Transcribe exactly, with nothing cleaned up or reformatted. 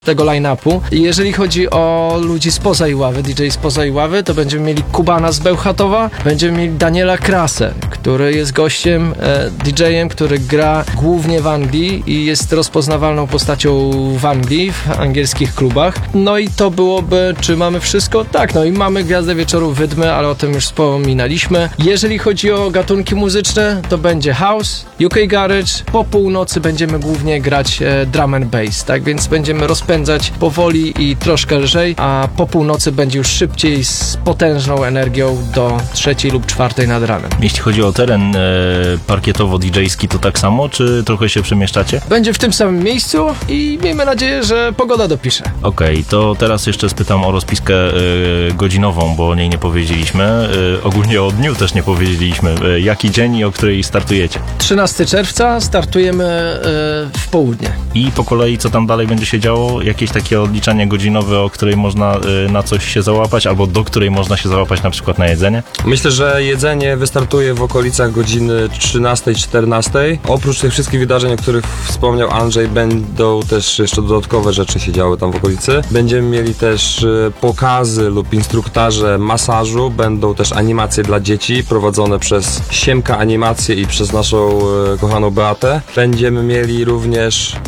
tego line-upu. I jeżeli chodzi o ludzi spoza Iławy, D J spoza Iławy, to będziemy mieli Kubana z Bełchatowa, będziemy mieli Daniela Krasę, który jest gościem, e, D J-em, który gra głównie w Anglii i jest rozpoznawalną postacią w Anglii, w angielskich klubach. No i to byłoby, czy mamy wszystko? Tak, no i mamy Gwiazdę Wieczoru Wydmy, ale o tym już wspominaliśmy. Jeżeli chodzi o gatunki muzyczne, to będzie house, U K Garage, po północy będziemy głównie grać e, drum and bass, tak więc będziemy rozpędzać powoli i troszkę lżej, a po północy będzie już szybciej z potężną energią do trzeciej lub czwartej nad ranem. Jeśli chodzi o teren e, parkietowo-D J-ski, to tak samo, czy trochę się przemieszczacie? Będzie w tym samym miejscu i miejmy nadzieję, że pogoda dopisze. Okej, okay, to teraz jeszcze spytam o rozpiskę e, godzinową, bo o niej nie powiedzieliśmy. E, ogólnie o dniu też nie powiedzieliśmy. E, jaki dzień i o której startujecie? trzynastego czerwca startujemy e, w południe. I po kolei co tam dalej będzie się działo? Jakieś takie odliczanie godzinowe, o której można y, na coś się załapać, albo do której można się załapać na przykład na jedzenie? Myślę, że jedzenie wystartuje w okolicach godziny trzynastej czternastej. Oprócz tych wszystkich wydarzeń, o których wspomniał Andrzej, będą też jeszcze dodatkowe rzeczy się działy tam w okolicy. Będziemy mieli też y, pokazy lub instruktaże masażu, będą też animacje dla dzieci prowadzone przez Siemka Animacje i przez naszą y, kochaną Beatę. Będziemy mieli również